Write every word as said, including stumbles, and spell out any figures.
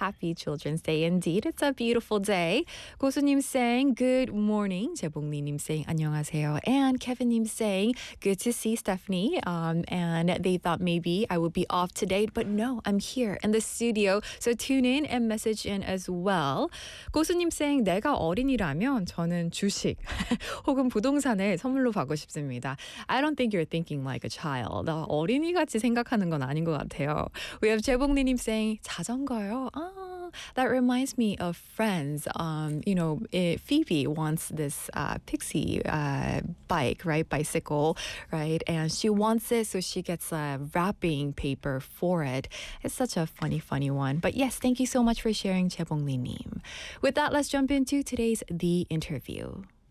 Happy Children's Day indeed. It's a beautiful day. 고수님 saying good morning. 재봉리님 saying 안녕하세요. And Kevin님 saying good to see Stephanie. Um, and they thought maybe I would be off today, but no, I'm here in the studio. So tune in and message in as well. 고수님 saying 내가 어린이라면 저는 주식 혹은 부동산을 선물로 받고 싶습니다. I don't think you're thinking like a child. 어린이같이 생각하는 건 아닌 것 같아요. We have 재봉리님 saying 자전거요. Ah, that reminds me of Friends. Um, you know, it, Phoebe wants this uh, pixie uh, bike, right? Bicycle, right? And she wants it, so she gets a wrapping paper for it. It's such a funny, funny one. But yes, thank you so much for sharing, 재봉리님. With that, let's jump into today's The Interview.